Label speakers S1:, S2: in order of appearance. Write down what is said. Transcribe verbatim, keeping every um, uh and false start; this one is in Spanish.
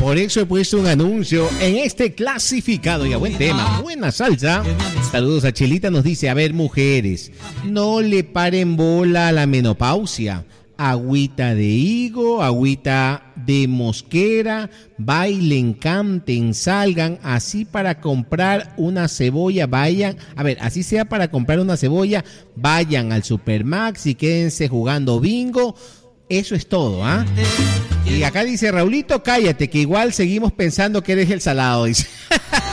S1: Por eso he puesto un anuncio en este clasificado. Y a buen tema, buena salsa. Saludos a Chelita, nos dice, a ver, mujeres, no le paren bola a la menopausia. Agüita de higo, agüita de mosquera, bailen, canten, salgan, así para comprar una cebolla, vayan, a ver, así sea para comprar una cebolla, vayan al Supermax y quédense jugando bingo, eso es todo, ¿ah? ¿eh? Y acá dice, Raulito, cállate, que igual seguimos pensando que eres el salado, dice.